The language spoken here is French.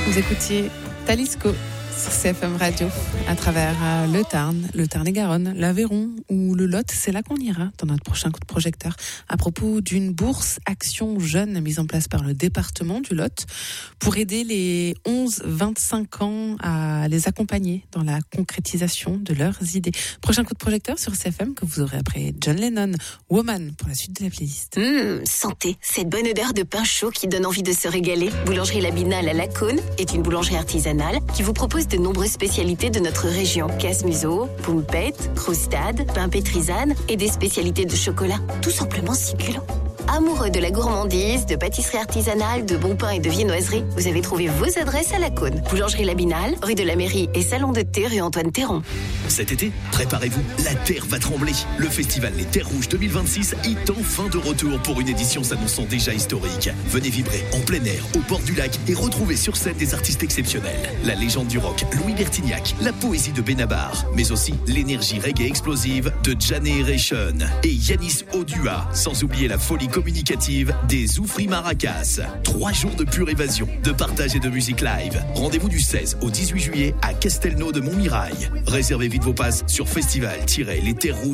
Vous écoutiez Talisco sur CFM Radio à travers le Tarn-et-Garonne, l'Aveyron ou le Lot. C'est là qu'on ira dans notre prochain coup de projecteur à propos d'une bourse Action Jeunes mise en place par le département du Lot pour aider les 11-25 ans à les accompagner dans la concrétisation de leurs idées. Prochain coup de projecteur sur CFM que vous aurez après John Lennon, Woman pour la suite de la playlist. Santé, cette bonne odeur de pain chaud qui donne envie de se régaler. Boulangerie Labinale à La Cône est une boulangerie artisanale qui vous propose de nombreuses spécialités de notre région. Casse-museau, poumpette, croustade, pain pétrisane et des spécialités de chocolat. Tout simplement succulent. Amoureux de la gourmandise, de pâtisserie artisanale, de bon pain et de viennoiserie, vous avez trouvé vos adresses à La Cône. Boulangerie Labinale, rue de la Mairie et salon de thé rue Antoine Théron. Cet été, préparez-vous, la terre va trembler. Le festival Les Terres Rouges 2026 est enfin de retour pour une édition s'annonçant déjà historique. Venez vibrer en plein air, au bord du lac et retrouvez sur scène des artistes exceptionnels. La légende du rock, Louis Bertignac, la poésie de Benabar, mais aussi l'énergie reggae explosive de Generation et Yanis Odua, sans oublier la folie communicative des Oufri Maracas. 3 jours de pure évasion, de partage et de musique live. Rendez-vous du 16 au 18 juillet à Castelnau de Montmirail. Réservez vite vos passes sur festival-lesterrouges.com.